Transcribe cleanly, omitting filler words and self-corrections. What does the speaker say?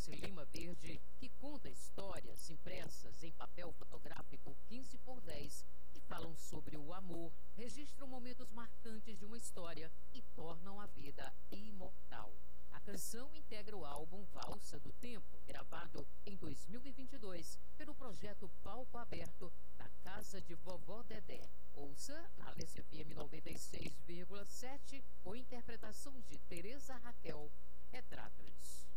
Alice Lima Verde, que conta histórias impressas em papel fotográfico 15x10 que falam sobre o amor, registram momentos marcantes de uma história e tornam a vida imortal. A canção integra o álbum Valsa do Tempo, gravado em 2022 pelo projeto Palco Aberto da Casa de Vovó Dedé. Ouça na Alice FM 96,7 com interpretação de Tereza Raquel, Retratos.